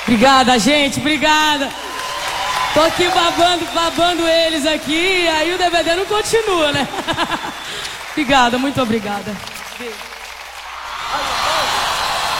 Obrigada, gente, obrigada. Tô aqui babando eles aqui, aí o DVD não continua, né? Obrigada, muito obrigada. Beijo.